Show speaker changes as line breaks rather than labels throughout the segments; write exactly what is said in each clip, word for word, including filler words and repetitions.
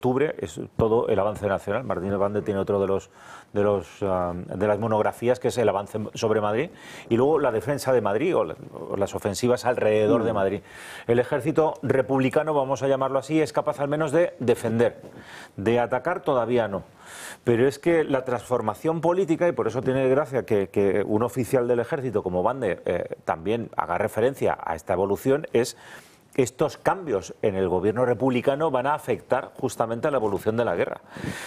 octubre es todo el avance nacional. Martínez Bande tiene otro de los de los uh, de las monografías que es el avance sobre Madrid y luego la defensa de Madrid o, la, o las ofensivas alrededor mm. de Madrid. El ejército republicano, vamos a llamarlo así, es capaz al menos de defender, de atacar todavía no. Pero es que la transformación política, y por eso tiene gracia que, que un oficial del ejército como Bande eh, también haga referencia a esta evolución, es estos cambios en el gobierno republicano van a afectar justamente a la evolución de la guerra.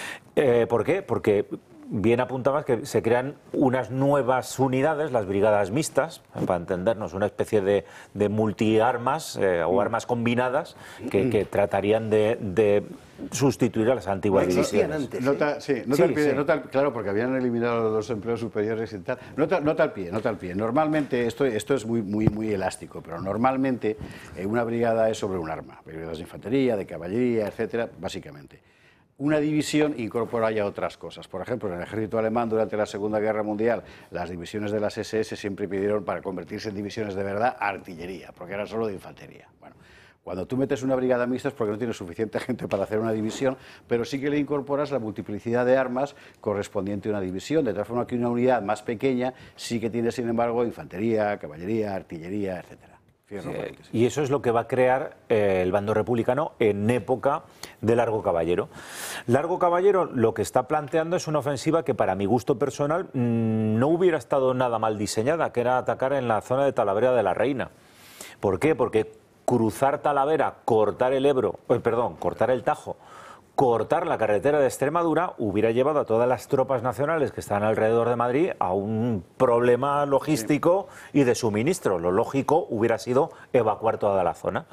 Eh, ¿Por qué? Porque bien apuntabas que se crean unas nuevas unidades, las brigadas mixtas, para entendernos, una especie de, de multiarmas eh, o armas combinadas que, que tratarían de, de sustituir a las antiguas divisiones.
Antes, ¿eh? Nota, sí, nota sí, al pie, sí. Nota, claro, porque habían eliminado los empleos superiores y tal. Nota, nota al pie, nota al pie. Normalmente, esto, esto es muy, muy, muy elástico, pero normalmente eh, una brigada es sobre un arma. Brigadas de infantería, de caballería, etcétera, básicamente. Una división incorpora ya otras cosas. Por ejemplo, en el ejército alemán durante la Segunda Guerra Mundial, las divisiones de las ese ese siempre pidieron, para convertirse en divisiones de verdad, artillería, porque eran solo de infantería. Bueno, cuando tú metes una brigada mixta es porque no tienes suficiente gente para hacer una división, pero sí que le incorporas la multiplicidad de armas correspondiente a una división, de tal forma que una unidad más pequeña sí que tiene, sin embargo, infantería, caballería, artillería, etcétera.
Eh, y eso es lo que va a crear eh, el bando republicano en época de Largo Caballero. Largo Caballero lo que está planteando es una ofensiva que para mi gusto personal mmm, no hubiera estado nada mal diseñada, que era atacar en la zona de Talavera de la Reina. ¿Por qué? Porque cruzar Talavera, cortar el Ebro, eh, perdón, cortar el Tajo, cortar la carretera de Extremadura hubiera llevado a todas las tropas nacionales que están alrededor de Madrid a un problema logístico y de suministro. Lo lógico hubiera sido evacuar toda la zona.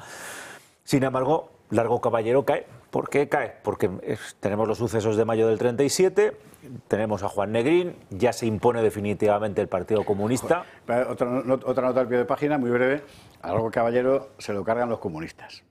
Sin embargo, Largo Caballero cae. ¿Por qué cae? Porque es, tenemos los sucesos de mayo del treinta y siete, tenemos a Juan Negrín, ya se impone definitivamente el Partido Comunista.
Otra, no, otra nota al pie de página, muy breve. A Largo Caballero se lo cargan los comunistas.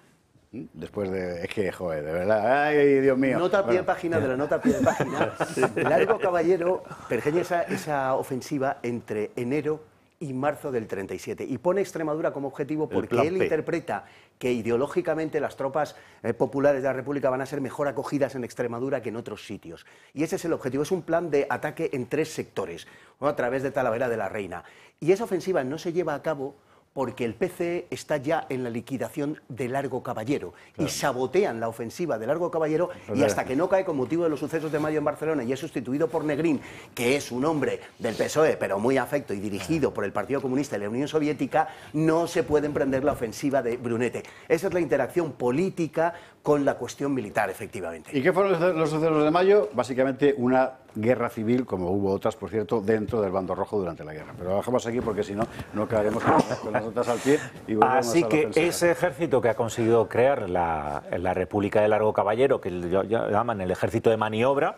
Después de... Es que, joder, de verdad... ¡Ay, Dios mío!
Nota a pie de página de la nota a pie de página. Largo Caballero pergeña esa, esa ofensiva entre enero y marzo del treinta y siete y pone Extremadura como objetivo porque él interpreta que ideológicamente las tropas eh, populares de la República van a ser mejor acogidas en Extremadura que en otros sitios. Y ese es el objetivo, es un plan de ataque en tres sectores, ¿no? A través de Talavera de la Reina. Y esa ofensiva no se lleva a cabo porque el P C E está ya en la liquidación de Largo Caballero, claro, y sabotean la ofensiva de Largo Caballero, y hasta que no cae con motivo de los sucesos de mayo en Barcelona y es sustituido por Negrín, que es un hombre del P S O E, pero muy afecto y dirigido por el Partido Comunista y la Unión Soviética, no se puede emprender la ofensiva de Brunete. Esa es la interacción política con la cuestión militar, efectivamente.
¿Y qué fueron los sucesos de mayo? Básicamente una guerra civil, como hubo otras, por cierto, dentro del bando rojo durante la guerra. Pero lo dejamos aquí porque si no, no caeremos con, con las notas al pie. Y
Así que ofensiva. Ese ejército que ha conseguido crear la, la República de Largo Caballero, que llaman el ejército de maniobra,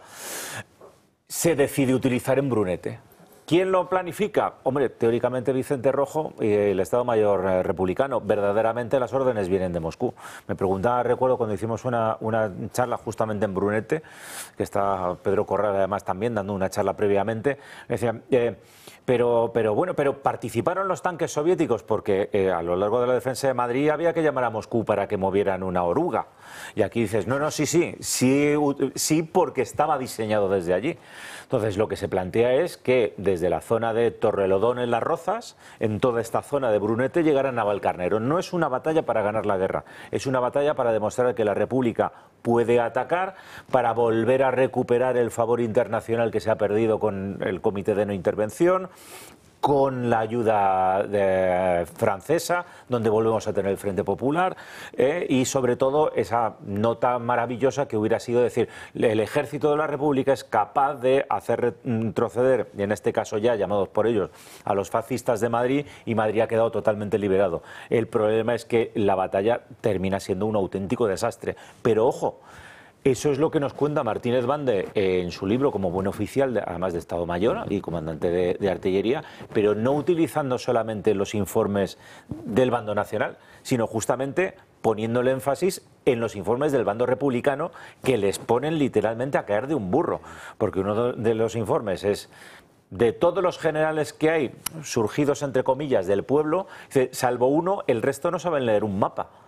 se decide utilizar en Brunete. ¿Quién lo planifica? Hombre, teóricamente Vicente Rojo y el Estado Mayor republicano. Verdaderamente las órdenes vienen de Moscú. Me preguntaba, recuerdo cuando hicimos una, una charla justamente en Brunete, que está Pedro Corral además también dando una charla previamente, me decían, eh, pero, pero bueno, pero participaron los tanques soviéticos porque eh, a lo largo de la defensa de Madrid había que llamar a Moscú para que movieran una oruga. Y aquí dices, no, no, sí, sí, sí, sí porque estaba diseñado desde allí. Entonces lo que se plantea es que desde la zona de Torrelodones en Las Rozas, en toda esta zona de Brunete, llegar a Navalcarnero. No es una batalla para ganar la guerra, es una batalla para demostrar que la República puede atacar, para volver a recuperar el favor internacional que se ha perdido con el Comité de No Intervención, con la ayuda de, francesa, donde volvemos a tener el Frente Popular, eh, y sobre todo esa nota maravillosa que hubiera sido decir, el ejército de la República es capaz de hacer retroceder, y en este caso ya llamados por ellos, a los fascistas de Madrid, y Madrid ha quedado totalmente liberado. El problema es que la batalla termina siendo un auténtico desastre. Pero ojo, eso es lo que nos cuenta Martínez Bande en su libro como buen oficial, de, además de Estado Mayor y comandante de, de artillería, pero no utilizando solamente los informes del bando nacional, sino justamente poniendo el énfasis en los informes del bando republicano, que les ponen literalmente a caer de un burro, porque uno de los informes es: de todos los generales que hay, surgidos entre comillas del pueblo, salvo uno, el resto no saben leer un mapa.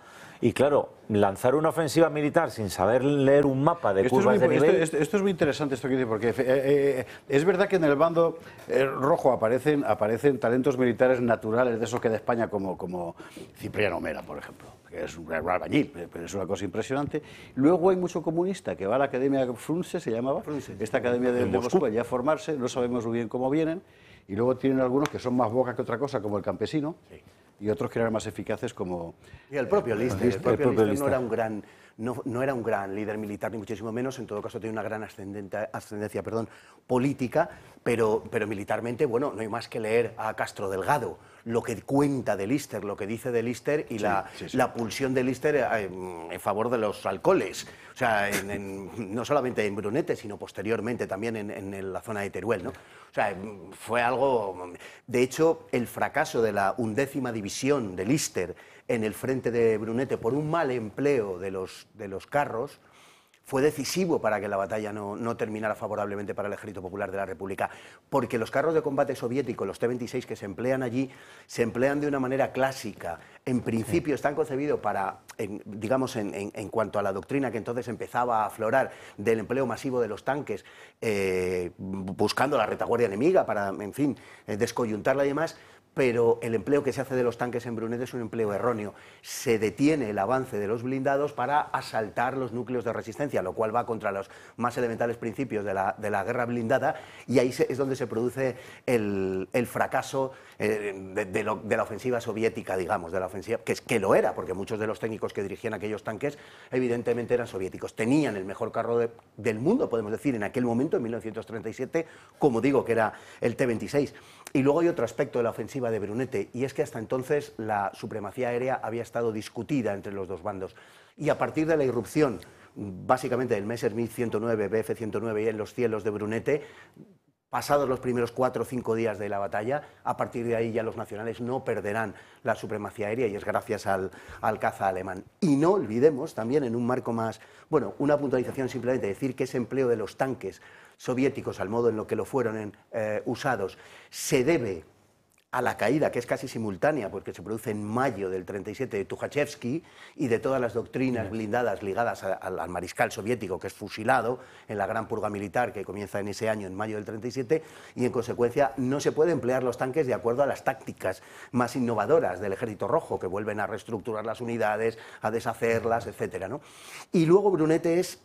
Y claro, lanzar una ofensiva militar sin saber leer un mapa de curvas de nivel...
Esto, esto, esto es muy interesante esto que dice, porque eh, eh, es verdad que en el bando eh, rojo aparecen, aparecen talentos militares naturales de esos que de España, como, como Cipriano Mera, por ejemplo, que es un albañil, pero es una cosa impresionante. Luego hay mucho comunista que va a la Academia Frunze, se llamaba, Frunze, esta Academia de, de Moscú, allá a formarse, no sabemos muy bien cómo vienen, y luego tienen algunos que son más bocas que otra cosa, como el campesino, sí, y otros que eran más eficaces como...
Y el propio Lister, el propio Lister no era un gran... No, no era un gran líder militar, ni muchísimo menos, en todo caso tenía una gran ascendencia perdón, política, pero, pero militarmente, bueno, no hay más que leer a Castro Delgado, lo que cuenta de Lister, lo que dice de Lister y sí, la, sí, sí. la pulsión de Lister en, en favor de los alcoholes, o sea, en, en, no solamente en Brunete, sino posteriormente también en, en la zona de Teruel, ¿no? O sea, fue algo... De hecho, el fracaso de la undécima división de Lister en el frente de Brunete por un mal empleo de los, de los carros fue decisivo para que la batalla no, no terminara favorablemente para el Ejército Popular de la República, porque los carros de combate soviéticos, los T veintiséis que se emplean allí, se emplean de una manera clásica. En principio están concebidos para, en, digamos, en, en, en cuanto a la doctrina que entonces empezaba a aflorar del empleo masivo de los tanques, eh, buscando la retaguardia enemiga para, en fin, eh, descoyuntarla y demás, pero el empleo que se hace de los tanques en Brunete es un empleo erróneo. Se detiene el avance de los blindados para asaltar los núcleos de resistencia, lo cual va contra los más elementales principios de la, de la guerra blindada, y ahí se, es donde se produce el, el fracaso eh, de, de, lo, de la ofensiva soviética, digamos, de la ofensiva, que, es, que lo era, porque muchos de los técnicos que dirigían aquellos tanques evidentemente eran soviéticos. Tenían el mejor carro de, del mundo, podemos decir, en aquel momento, en mil novecientos treinta y siete, como digo, que era el T veintiséis. Y luego hay otro aspecto de la ofensiva de Brunete, y es que hasta entonces la supremacía aérea había estado discutida entre los dos bandos, y a partir de la irrupción básicamente del Messerschmitt ciento nueve, B F ciento nueve y en los cielos de Brunete, pasados los primeros cuatro o cinco días de la batalla, a partir de ahí ya los nacionales no perderán la supremacía aérea, y es gracias al, al caza alemán. Y no olvidemos también, en un marco más, bueno, una puntualización simplemente, decir que ese empleo de los tanques soviéticos, al modo en lo que lo fueron en, eh, usados, se debe a la caída, que es casi simultánea, porque se produce en mayo del treinta y siete, de Tukhachevsky y de todas las doctrinas blindadas ligadas a, a, al mariscal soviético, que es fusilado en la gran purga militar que comienza en ese año, en mayo del treinta y siete, y en consecuencia no se puede emplear los tanques de acuerdo a las tácticas más innovadoras del Ejército Rojo, que vuelven a reestructurar las unidades, a deshacerlas, etcétera, ¿no? Y luego Brunete es,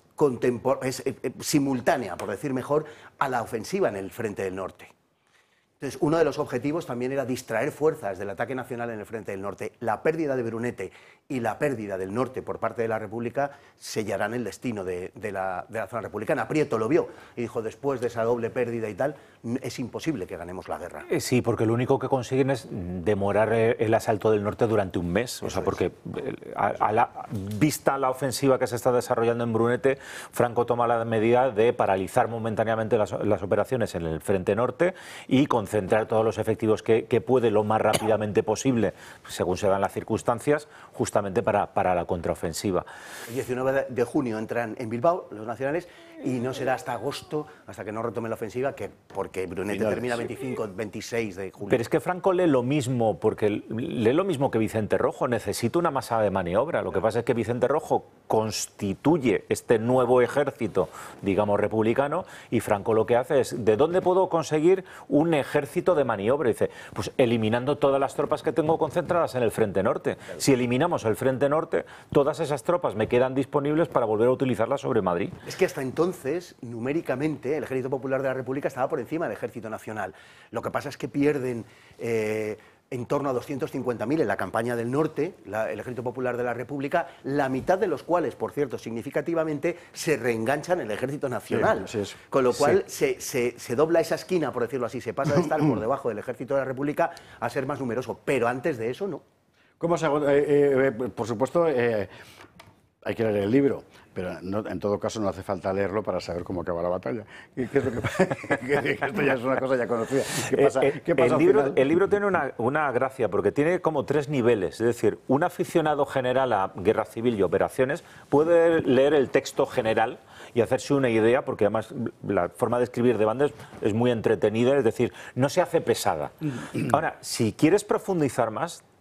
es eh, eh, simultánea, por decir mejor, a la ofensiva en el frente del norte. Entonces, uno de los objetivos también era distraer fuerzas del ataque nacional en el frente del norte. La pérdida de Brunete y la pérdida del norte por parte de la República sellarán el destino de, de, la, de la zona republicana. Prieto lo vio y dijo, después de esa doble pérdida y tal, es imposible que ganemos la guerra.
Sí, porque lo único que consiguen es demorar el asalto del norte durante un mes. O Eso sea, porque es. a, a la, vista la ofensiva que se está desarrollando en Brunete, Franco toma la medida de paralizar momentáneamente las, las operaciones en el frente norte y con concentrar todos los efectivos que, que puede lo más rápidamente posible, según se dan las circunstancias, justamente para, para la contraofensiva.
El diecinueve de junio entran en Bilbao los nacionales y no será hasta agosto, hasta que no retome la ofensiva, que porque Brunete Finales, termina veinticinco, veintiséis de julio.
Pero es que Franco lee lo mismo, porque lee lo mismo que Vicente Rojo, necesita una masa de maniobra. Lo que pasa es que Vicente Rojo constituye este nuevo ejército, digamos, republicano, y Franco lo que hace es, ¿de dónde puedo conseguir un ejército de maniobra? Y dice, pues eliminando todas las tropas que tengo concentradas en el frente norte. Si eliminamos el frente norte, todas esas tropas me quedan disponibles para volver a utilizarlas sobre Madrid.
Es que hasta entonces Entonces, numéricamente, el Ejército Popular de la República estaba por encima del Ejército Nacional. Lo que pasa es que pierden eh, en torno a doscientos cincuenta mil en la campaña del norte, la, el Ejército Popular de la República, la mitad de los cuales, por cierto, significativamente, se reenganchan en el Ejército Nacional. Sí, sí, con lo cual sí. se, se, se dobla esa esquina, por decirlo así, se pasa de estar por debajo del Ejército de la República a ser más numeroso. Pero antes de eso, no.
¿Cómo se hago? Eh, eh, por supuesto, eh, hay que leer el libro. Pero no, en todo caso no hace falta leerlo para saber cómo acaba la batalla. ¿Qué, qué es lo que pasa? Esto ya es una cosa ya conocida. ¿Qué pasa,
eh,
¿qué pasa
el, libro, el libro tiene una, una gracia, porque tiene como tres niveles. Es decir, un aficionado general a guerra civil y operaciones puede leer el texto general y hacerse una idea, porque además la forma de escribir de Bandes es muy entretenida, es decir, no se hace pesada. Ahora, si quieres profundizar más,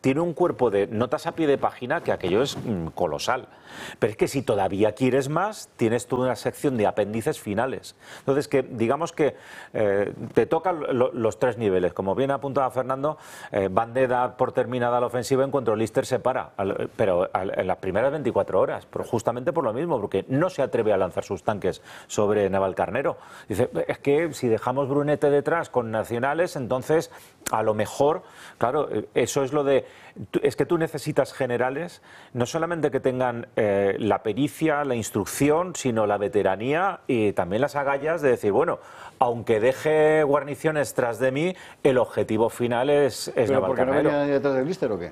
tiene un cuerpo de notas a pie de página que aquello es mm, colosal. Pero es que si todavía quieres más, tienes toda una sección de apéndices finales. Entonces, que digamos que eh, te tocan lo, los tres niveles. Como bien apuntaba Fernando, eh, Bande da por terminada la ofensiva en cuanto Lister se para, al, pero al, en las primeras veinticuatro horas, pero justamente por lo mismo, porque no se atreve a lanzar sus tanques sobre Navalcarnero. Dice, es que si dejamos Brunete detrás con nacionales, entonces a lo mejor, claro, eso es lo de, es que tú necesitas generales, no solamente que tengan eh, la pericia, la instrucción, sino la veteranía y también las agallas de decir, bueno, aunque deje guarniciones tras de mí, el objetivo final es, es
¿Pero porque no
Navalcarnero.
venía nadie detrás de Lister o qué?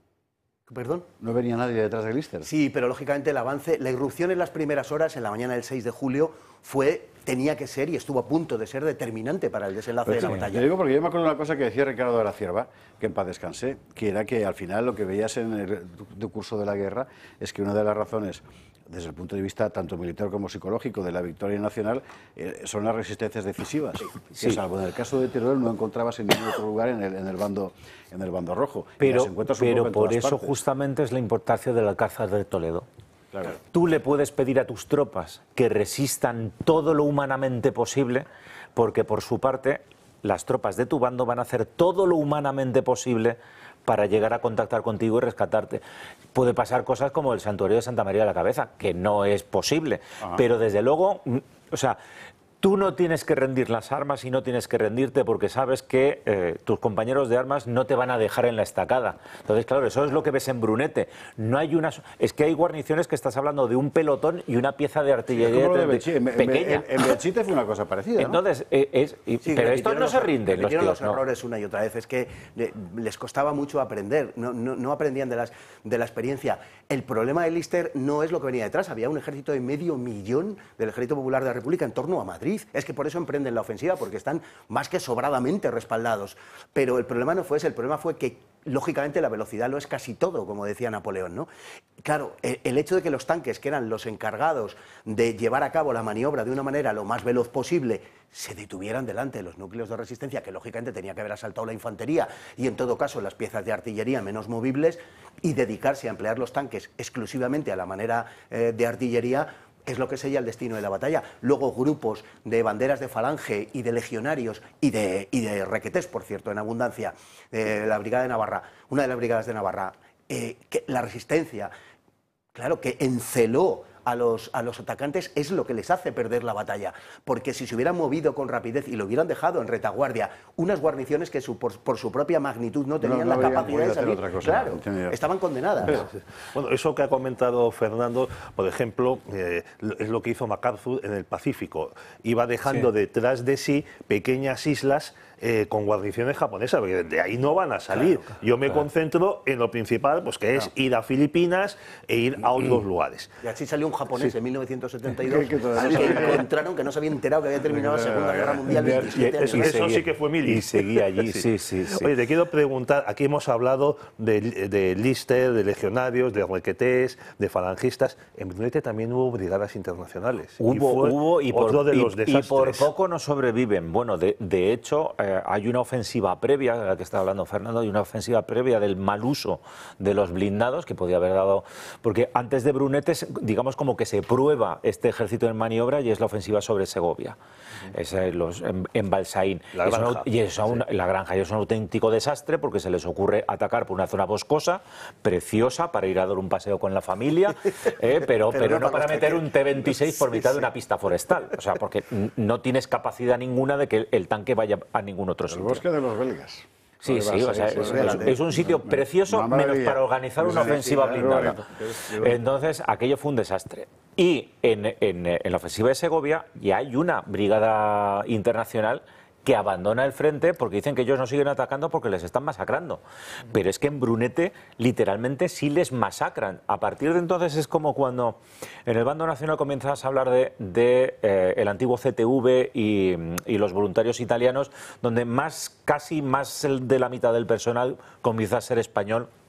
¿Perdón?
¿No venía nadie detrás de Lister?
Sí, pero lógicamente el avance, la irrupción en las primeras horas, en la mañana del seis de julio, fue, tenía que ser y estuvo a punto de ser determinante para el desenlace
Pues
de la
sí,
batalla.
Te digo porque yo me acuerdo de una cosa que decía Ricardo de la Cierva, que en paz descansé, que era que al final lo que veías en el curso de la guerra es que una de las razones, desde el punto de vista tanto militar como psicológico, de la victoria nacional, eh, son las resistencias decisivas. Sí. Que salvo en el caso de Teruel no encontrabas en ningún otro lugar en el, en el, bando, en el bando rojo.
Pero, pero
por
por eso
partes.
justamente es la importancia del Alcázar de Toledo.
Claro.
Tú le puedes pedir a tus tropas que resistan todo lo humanamente posible, porque por su parte las tropas de tu bando van a hacer todo lo humanamente posible para llegar a contactar contigo y rescatarte. Puede pasar cosas como el santuario de Santa María de la Cabeza, que no es posible, Ajá. pero desde luego, o sea, tú no tienes que rendir las armas y no tienes que rendirte porque sabes que eh, tus compañeros de armas no te van a dejar en la estacada. Entonces, claro, eso es lo que ves en Brunete. No hay una, es que hay guarniciones que estás hablando de un pelotón y una pieza de artillería
sí,
de,
Belchite.
de, pequeña.
En, en Belchite fue una cosa parecida, ¿no?
Entonces, es, y, sí, pero estos no se rinden.
Los, tíos, los
no.
errores una y otra vez. Es que les costaba mucho aprender. No, no, no aprendían de, las, de la experiencia. El problema de Lister no es lo que venía detrás. Había un ejército de medio millón del Ejército Popular de la República en torno a Madrid. Es que por eso emprenden la ofensiva, porque están más que sobradamente respaldados. Pero el problema no fue ese, el problema fue que, lógicamente, la velocidad lo es casi todo, como decía Napoleón, ¿no? Claro, el hecho de que los tanques, que eran los encargados de llevar a cabo la maniobra de una manera lo más veloz posible, se detuvieran delante de los núcleos de resistencia, que lógicamente tenía que haber asaltado la infantería y, en todo caso, las piezas de artillería menos movibles, y dedicarse a emplear los tanques exclusivamente a la manera eh, de artillería, es lo que sella el destino de la batalla. Luego grupos de banderas de falange y de legionarios y de, y de requetés, por cierto, en abundancia, de la Brigada de Navarra, una de las brigadas de Navarra, eh, que la resistencia, claro, que enceló a los, a los atacantes, es lo que les hace perder la batalla, porque si se hubieran movido con rapidez y lo hubieran dejado en retaguardia, unas guarniciones que su, por, por su propia magnitud no tenían no, no la capacidad de salir, cosa, claro, no estaban condenadas. Pero,
bueno, eso que ha comentado Fernando, por ejemplo, eh, es lo que hizo MacArthur en el Pacífico. Iba dejando sí. detrás de sí pequeñas islas Eh, con guarniciones japonesas, porque de ahí no van a salir. Claro, claro, Yo me claro. concentro en lo principal, pues que es claro. ir a Filipinas e ir a otros lugares.
Y así salió un japonés sí. en mil novecientos setenta y dos, que, que encontraron que no se había enterado que había terminado la Segunda Guerra Mundial. veintisiete años.
Eso, eso sí que fue mil.
Y seguía allí, sí, sí, sí.
Oye, te quiero preguntar, aquí hemos hablado de, de Lister, de legionarios, de requetés, de falangistas. En Brunete también hubo brigadas internacionales.
Hubo,
y fue
hubo y,
otro
por,
de
y,
los desastres.
y por poco no sobreviven. Bueno, de, de hecho, eh, hay una ofensiva previa, de la que está hablando Fernando, hay una ofensiva previa del mal uso de los blindados, que podía haber dado... Porque antes de Brunete, digamos como que se prueba este ejército en maniobra y es la ofensiva sobre Segovia, uh-huh. es, eh, los, en, en Balsaín.
La granja.
Es una, y es un,
sí.
La granja, y es un auténtico desastre porque se les ocurre atacar por una zona boscosa, preciosa, para ir a dar un paseo con la familia, eh, pero, pero, pero no, no para meter un T veintiséis por mitad sí, sí. de una pista forestal. O sea, porque no tienes capacidad ninguna de que el tanque vaya a ningún otro sitio.
El bosque de los belgas.
Sí, sí, o sea, es, es, es un sitio precioso, menos para organizar una ofensiva blindada. Entonces, aquello fue un desastre. Y en, en, en la ofensiva de Segovia ya hay una brigada internacional que abandona el frente porque dicen que ellos no siguen atacando porque les están masacrando. Pero es que en Brunete literalmente sí les masacran. A partir de entonces es como cuando en el bando nacional comienzas a hablar de, de eh, el antiguo C T V y, y los voluntarios italianos, donde más casi más de la mitad del personal comienza a ser español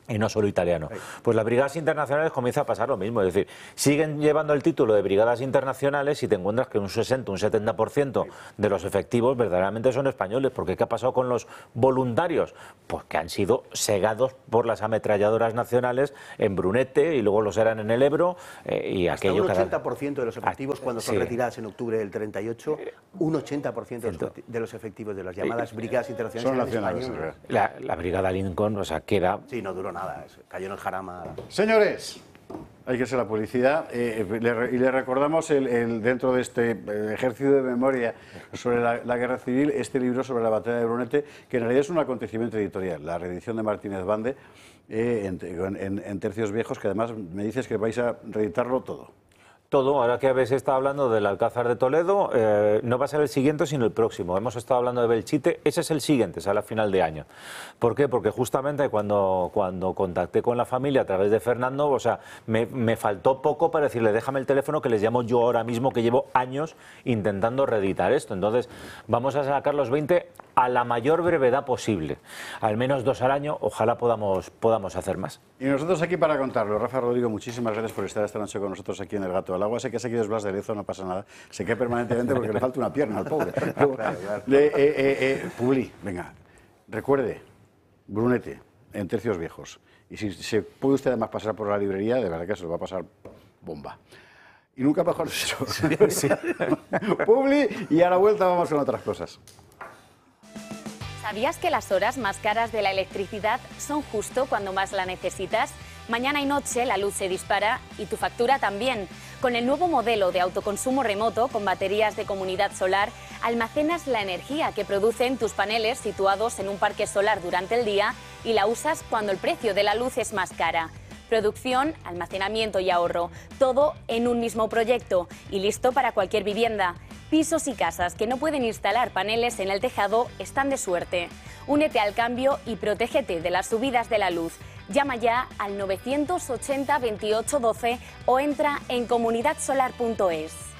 y no solo italiano. Pues las brigadas internacionales comienza a pasar lo mismo, es decir, siguen llevando el título de brigadas internacionales y te encuentras que un sesenta, un setenta por ciento de los efectivos verdaderamente son españoles, porque ¿qué ha pasado con los voluntarios? Pues que han sido segados por las ametralladoras nacionales en Brunete y luego los eran en el Ebro eh, y
hasta
aquello...
un ochenta por ciento de los efectivos cuando son
sí.
retiradas en octubre del treinta y ocho, un ochenta por ciento de los efectivos de las llamadas brigadas internacionales
son nacionales.
españolas.
La, la brigada Lincoln, o sea, queda...
Sí, no duró nada, cayó en el jarama.
Señores, hay que ser la publicidad eh, le, y le recordamos el, el, dentro de este eh, ejercicio de memoria sobre la, la guerra civil, este libro sobre la batalla de Brunete, que en realidad es un acontecimiento editorial, la reedición de Martínez Bande eh, en, en, en tercios viejos, que además me dices que vais a reeditarlo todo.
Todo, ahora que habéis estado hablando del Alcázar de Toledo, eh, no va a ser el siguiente sino el próximo. Hemos estado hablando de Belchite, ese es el siguiente, es a la final de año. ¿Por qué? Porque justamente cuando, cuando contacté con la familia a través de Fernando, o sea, me, me faltó poco para decirle, déjame el teléfono que les llamo yo ahora mismo, que llevo años intentando reeditar esto. Entonces, vamos a sacar los veinte a la mayor brevedad posible. Al menos dos al año, ojalá podamos, podamos hacer más.
Y nosotros aquí para contarlo. Rafa Rodrigo, muchísimas gracias por estar esta noche con nosotros aquí en El Gato al Agua. Sé que has seguido Blas de Lezo, no pasa nada. Se queda permanentemente porque le falta una pierna al pobre. Pero, le, eh, eh, eh, Publi, venga, recuerde, Brunete, en tercios viejos. Y si se puede usted además pasar por la librería, de verdad que se lo va a pasar bomba. Y nunca mejor dicho. Sí, sí. Publi, y a la vuelta vamos con otras cosas.
¿Sabías que las horas más caras de la electricidad son justo cuando más la necesitas? Mañana y noche la luz se dispara y tu factura también. Con el nuevo modelo de autoconsumo remoto con baterías de comunidad solar, almacenas la energía que producen tus paneles situados en un parque solar durante el día y la usas cuando el precio de la luz es más cara. Producción, almacenamiento y ahorro, todo en un mismo proyecto y listo para cualquier vivienda. Pisos y casas que no pueden instalar paneles en el tejado están de suerte. Únete al cambio y protégete de las subidas de la luz. Llama ya al novecientos ochenta veintiocho doce o entra en comunidad solar punto es.